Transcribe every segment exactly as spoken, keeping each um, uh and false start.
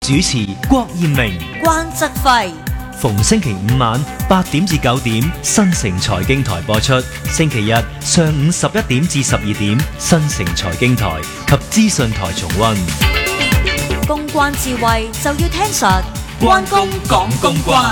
主持郭艷明、 關則輝。 逢星期五晚八點至九點，新城財經台播出；星期日上午十一點至十二點，新城財經台及資訊台重溫。 公關智慧就要聽實，關公講公關。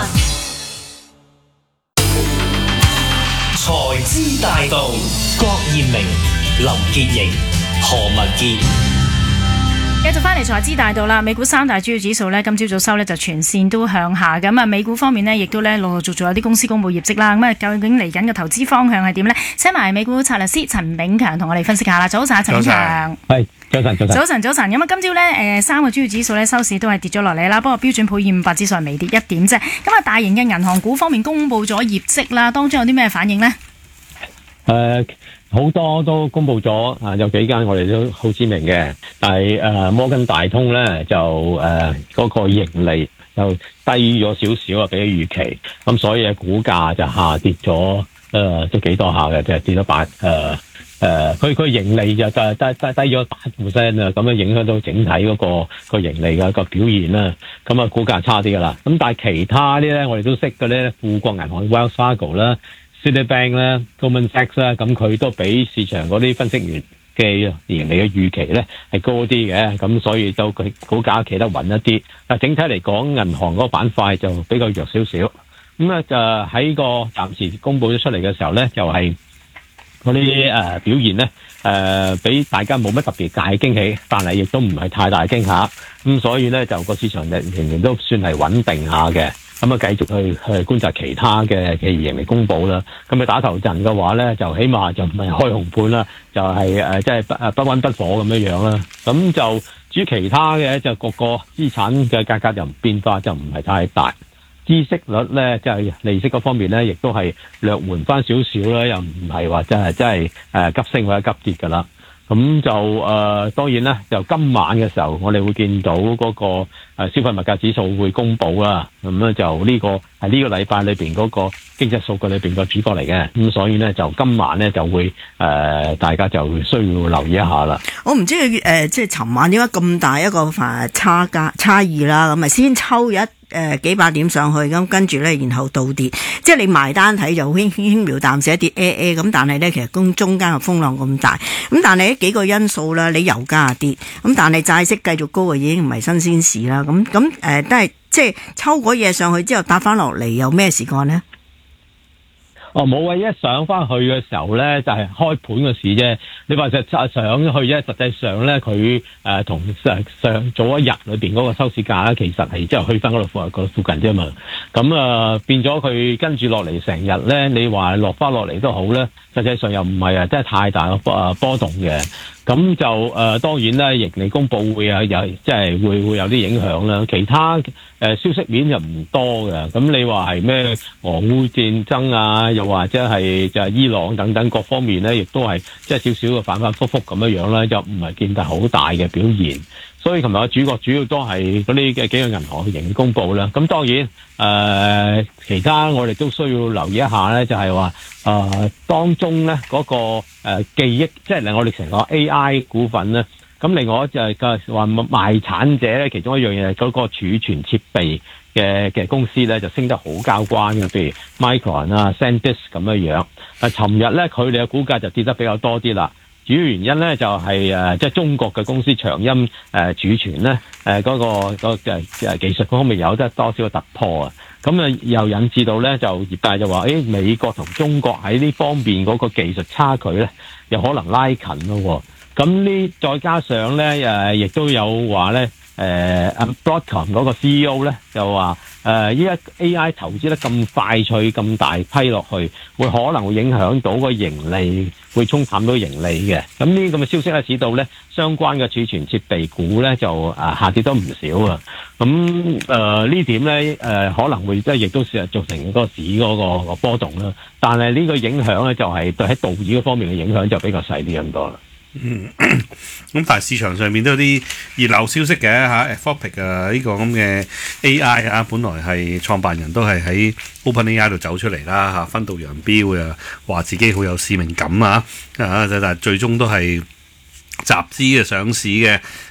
財資大道，郭艷明、林潔瑩、何文傑。 繼續翻嚟財資大道啦，美股三大主要指數呢，今朝早收呢就全線都向下咁啊。美股方面呢，亦都呢陸陸續續有啲公司公布業績啦。咁啊，究竟嚟緊嘅投資方向係點呢？請埋美股策略師陳炳強同我哋分析下啦。早晨，陳炳強。 係早晨，早晨。 早晨，早晨。咁啊，今朝呢，誒三個主要指數呢收市都係跌咗落嚟啦。不過標準普爾五百指數係微跌一點啫。咁啊，大型嘅銀行股方面公布咗業績啦，當中有啲咩反應呢？ 誒、呃。好多都公布咗啊，有幾間我哋都好知名嘅，但係誒、呃、摩根大通咧就誒嗰、呃那個盈利就低咗少少啊，比起預期，咁所以股價就下跌咗誒、呃、都幾多下嘅，就係跌咗八誒誒，佢佢盈利就低低低低咗八 percent 啊，咁樣影響到整體嗰、那個個盈利嘅個表現啦，咁啊股價差啲噶啦，咁但係其他啲咧我哋都識嘅咧，富國銀行 Wells Fargo 啦。Citibank 咧 Goldman Sachs 啦，咁佢都比市場嗰啲分析員嘅盈利嘅預期咧係高啲嘅，咁所以就佢股價企得穩一啲。但整體嚟講，銀行嗰個板塊就比較弱少少。咁咧就喺個暫時公佈咗出嚟嘅時候咧，就係嗰啲誒表現咧誒，俾大家冇乜特別大驚喜，但係亦都唔係太大驚嚇。咁所以咧就個市場仍然都算係穩定下嘅。咁啊，繼續去去觀察其他嘅嘅盈利公佈啦。咁啊，打頭陣嘅話咧，就起碼就唔係開紅盤啦，就係誒即係不誒不溫不火咁樣樣啦。咁就至於其他嘅，就各個資產嘅價格又變化就唔係太大。孳息率咧，即係利息嗰方面咧，亦都係略緩翻少少啦，又唔係話真係真係誒急升或者急跌噶啦。咁就誒、呃、當然啦，就今晚嘅時候，我哋會見到嗰個消費物價指數會公布啦。咁咧就呢個係呢個禮拜裏邊嗰個經濟數據裏邊個主角嚟嘅。咁所以咧就今晚咧就會誒、呃、大家就需要留意一下啦。 我唔知佢誒、呃、即係尋晚點解咁大一個誒差價差異啦？咁咪先抽一。誒、呃，幾百點上去，咁跟住咧，然後倒跌，即係你埋單睇就輕輕描淡寫跌 A A 咁，但係咧其實中中間嘅風浪咁大，咁但係呢幾個因素啦，你油價跌，咁但係債息繼續高啊，已經唔係新鮮事啦，咁咁誒都係即係抽嗰嘢上去之後搭翻落嚟，有咩事幹呢？ 哦，冇啊！一上翻去嘅時候咧，就係、是、開盤嘅事啫。你話就上去啫，實際上咧，佢誒同上上早一日裏邊嗰個收市價咧，其實係即係去翻嗰度附嗰附近啫嘛。咁啊、呃，變咗佢跟住落嚟成日咧，你話落翻落嚟都好咧，實際上又唔係啊，真係太大嘅波波動嘅。咁就誒、呃、當然啦，盈利公佈會有有即係會會有啲影響啦。其他誒、呃、消息面又唔多嘅。咁你話係咩俄烏戰爭啊，又或者係就係伊朗等等各方面咧，亦都係即係少少嘅反反覆覆咁樣樣咧，就唔係見得好大嘅表現。所以琴日嘅主角主要都係嗰啲嘅幾個銀行嘅盈利公佈啦。咁當然誒、呃、其他我哋都需要留意一下咧，就係話誒當中咧嗰、那個誒、呃、記憶，即係我哋成個 A I 股份咧。咁另外就係個話賣產者咧，其中一樣嘢係嗰個儲存設備嘅嘅公司咧，就升得好交關嘅，譬如 Micron 啊、SanDisk 咁樣樣。啊，尋日咧佢哋嘅股價就跌得比較多啲啦。主要原因咧就係誒，即係中國嘅公司長鑫誒儲存咧誒嗰個嗰個誒技術方面有得多少個突破啊！咁啊又引致到咧就業界就話誒美國同中國喺呢方面嗰個技術差距咧，又可能拉近咯。咁呢再加上咧誒，亦都有話咧誒 Broadcom 嗰個 C E O 咧就話誒依家 A I 投資得咁快脆咁大批落去，會可能會影響到個盈利，會沖淡到盈利嘅。咁呢咁嘅消息咧，使到咧相關嘅儲存設備股咧就誒下跌得唔少啊。咁誒呢點咧誒可能會即係亦都係造成嗰個市嗰個個波動啦。但係呢個影響咧就係對喺道指嗰方面嘅影響就比較細啲咁多啦。 嗯，咁但係市場上面都有啲熱鬧消息嘅嚇 Anthropic 啊呢個咁嘅 A I 啊，本來係創辦人都係喺 OpenAI 度走出嚟啦嚇，分道揚鑣啊，話自己好有使命感啊，啊但係最終都係集資嘅上市嘅，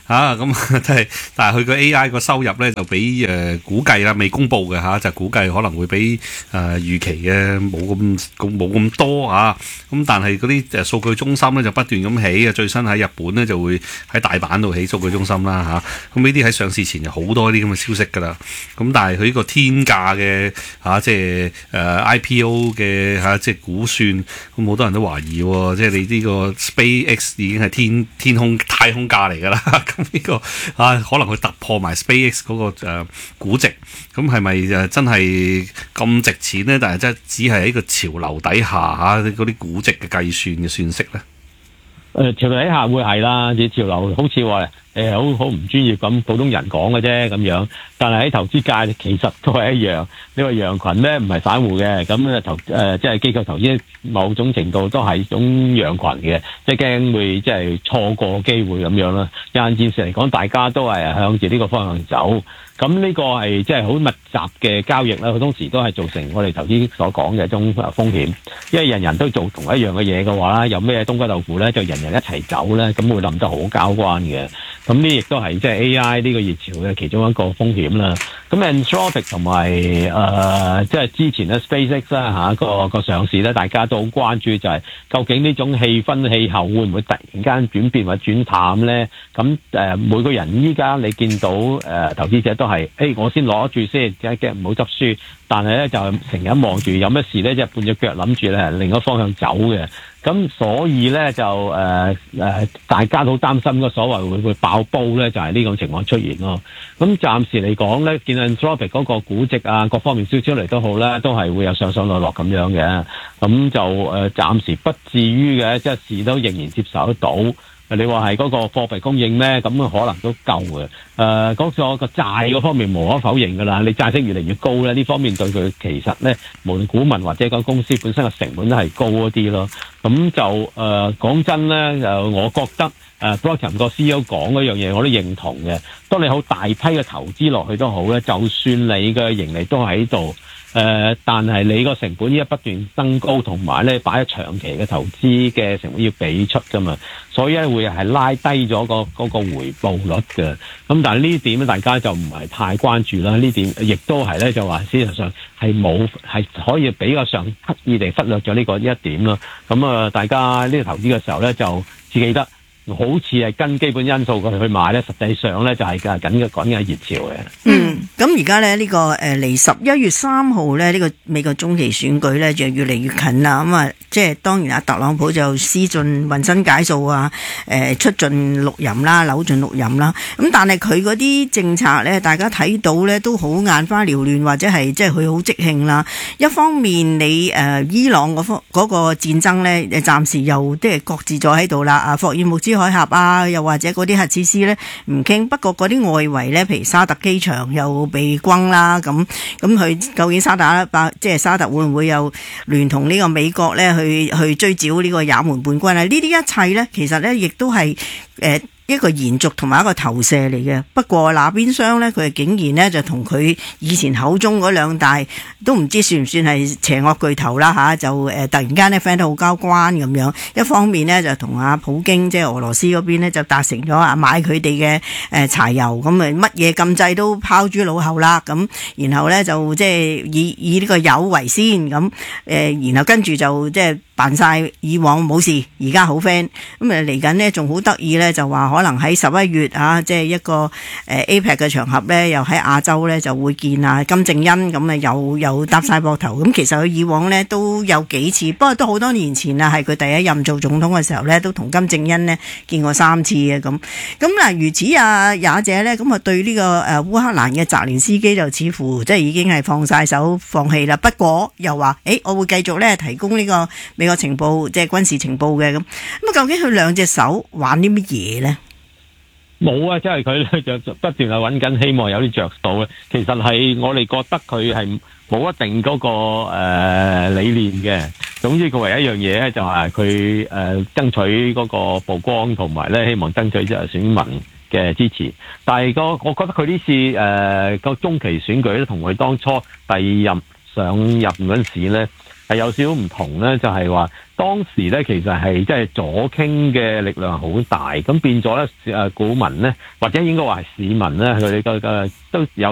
嚇咁，即係但係佢個 A I 個收入咧就比誒、呃、估計啦，未公布嘅嚇，就估計可能會比誒、呃、預期嘅冇咁冇咁多啊。咁但係嗰啲誒數據中心咧就不斷咁起啊，最新喺日本咧就會喺大阪度起數據中心啦嚇。咁呢啲喺上市前就好多啲咁嘅消息㗎啦。咁但係佢呢個天價嘅嚇，即係誒 I P O 嘅嚇，即係估算，咁好多人都懷疑喎，即係你呢個 SpaceX 已經係天天空太空價嚟㗎啦。咁呢個啊，可能佢突破埋 SpaceX 嗰個誒估值，咁係咪誒真係咁值錢咧？但係真係只係喺個潮流底下嚇嗰啲估值嘅計算嘅算式咧。 誒潮流底下會係啦，啲潮流好似話誒好好唔專業咁，普通人講嘅啫咁樣。但係喺投資界其實都係一樣。你話羊群咧唔係散戶嘅，咁誒投誒即係機構投資某種程度都係種羊群嘅，即係驚會即係錯過機會咁樣啦。有陣時嚟講，大家都係向住呢個方向走。咁呢個係即係好密集嘅交易啦，好多時都係造成我哋頭先所講嘅一種風險，因為人人都做同一樣嘅嘢嘅話啦，有咩冬瓜豆腐咧，就人人一齊走咧，咁會冧得好交關嘅。咁呢亦都係即係 A I 呢個熱潮嘅其中一個風險啦。咁 Anthropic 同埋誒即係之前咧 SpaceX 啦嚇個個上市咧，大家都好關注就係究竟呢種氣氛氣候會唔會突然間轉變或者轉淡咧？咁誒、呃、每個人依家你見到誒、呃、投資者都係誒、欸、我先攞住先，驚驚唔好執輸。但係咧就成日望住有乜事咧，即係半隻腳諗住咧另一個方向走嘅。咁所以咧就誒誒、呃呃、大家都好擔心個所謂會唔會爆煲咧，就係呢種情況出現咯。咁暫時嚟講咧，見 Anthropic 嗰個估值啊，各方面燒出嚟都好咧，都係會有上上落落咁樣嘅。咁就誒、呃、暫時不至於嘅，即係市都仍然接受得到。你話係嗰個貨幣供應咩？咁可能都夠嘅。誒、呃，嗰、那個個債嗰方面無可否認㗎啦。你債息越嚟越高咧，呢方面對佢其實咧，無論股民或者個公司本身嘅成本都係高一啲咯。咁就誒講、呃、真咧，就我覺得誒 Brockman 個 C E O 講嗰樣嘢，我都認同嘅。當你好大批嘅投資落去都好咧，就算你嘅盈利都喺度。誒、呃，但係你個成本依家不斷增高，同埋咧擺喺長期嘅投資嘅成本要俾出噶嘛，所以咧會係拉低咗個嗰個回報率嘅。咁但係呢點咧，大家就唔係太關注啦。呢點亦都係咧，就話事實上係冇係可以比較上刻意地忽略咗呢個一點咯。咁啊，大家呢個投資嘅時候咧，就只記得。好似係跟基本因素佢去買咧，實際上咧就係緊嘅講緊係熱潮嘅。 嗯，咁而家咧呢個誒離十一月三號咧呢個美國中期選舉咧就越嚟越近啦。咁啊，即係當然阿特朗普就施盡渾身解數啊，誒出盡六壬啦，扭盡六壬啦。咁但係佢嗰啲政策咧，大家睇到咧都好眼花繚亂，或者係即係佢好即興啦。一方面你誒伊朗嗰方嗰個戰爭咧，誒暫時又即係擱置咗喺度啦。啊，霍爾木茲海峽啊，又或者嗰啲核設施咧唔傾，不過嗰啲外圍咧，譬如沙特機場又被轟啦，咁咁佢究竟沙特阿拉伯即係沙特會唔會又聯同呢個美國咧去去追剿呢個也門叛軍啊？呢啲一切咧，其實咧亦都係誒。呃一個延續同埋一個投射嚟嘅，不過那邊廂呢，佢竟然呢就同佢以前口中嗰兩大都唔知算唔算係邪惡巨頭啦吓，就誒、呃、突然間呢 friend 得好交關咁樣。一方面呢，就同阿普京即係俄羅斯嗰邊呢，就達成咗啊買佢哋嘅誒柴油，咁啊乜嘢禁制都拋諸腦後啦。咁然後呢，就即係以以呢個油為先咁誒、呃，然後跟住就即係扮晒以往冇事，而家好 friend 咁啊嚟緊呢，仲好得意呢，就話可能喺十一月啊，即係一個誒 A P E C 嘅場合咧，又喺亞洲咧就會見啊金正恩咁啊，又又搭晒膊頭。咁其實佢以往咧都有幾次，不過都好多年前啊，係佢第一任做總統嘅時候咧，都同金正恩呢見過三次嘅咁。咁嗱，如此啊也者咧，咁啊對呢個誒烏克蘭嘅澤連斯基就似乎即係已經係放晒手放棄啦。不過又話誒，我會繼續咧提供呢個美國情報，即係軍事情報嘅咁。咁啊，究竟佢兩隻手玩啲乜嘢咧？ 冇啊，即係佢咧就不斷係揾緊，希望有啲着數咧。其實係我哋覺得佢係冇一定嗰、那個誒、呃、理念嘅。總之佢唯一一樣嘢咧就係佢誒爭取嗰個曝光，同埋咧希望爭取即係選民嘅支持。但係個我覺得佢呢次誒個、呃、中期選舉咧，同佢當初第二任上任嗰陣時咧，係有少少唔同咧，就係話當時咧其實係即係左傾嘅力量好大，咁變咗咧誒股民咧，或者應該話係市民咧，佢哋嘅嘅都有